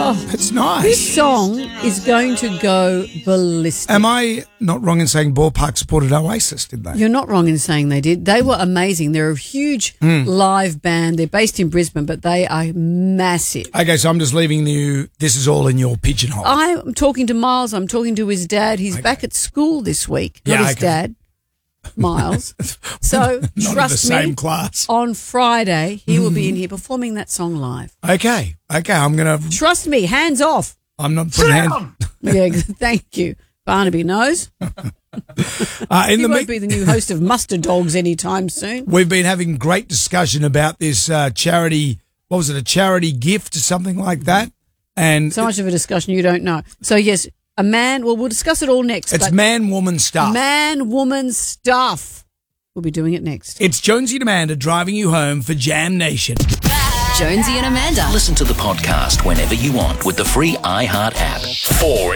Oh, It's nice. this song is going to go ballistic. Am I not wrong in saying Ballpark supported Oasis, did they? You're not wrong in saying they did. They were amazing. They're a huge live band. They're based in Brisbane, but they are massive. Okay, so I'm just leaving you. This is all in your pigeonhole. I'm talking to Miles. I'm talking to his dad. He's back at school this week. Not his dad, Miles. So Not in the trust same me, class. on Friday he will be in here performing that song live. Okay. I'm going to. Trust me, hands off. I'm not putting hands. Yeah, thank you. Barnaby knows. He won't be the new host of Mustard Dogs anytime soon. We've been having great discussion about this charity. What was it? A charity gift or something like that? And So much of a discussion you don't know. So yes, a man. Well, we'll discuss it all next. it's but man-woman stuff. man-woman stuff. We'll be doing it next. It's Jonesy and Amanda driving you home for Jam Nation. Jonesy and Amanda. Listen to the podcast whenever you want with the free iHeart app. 4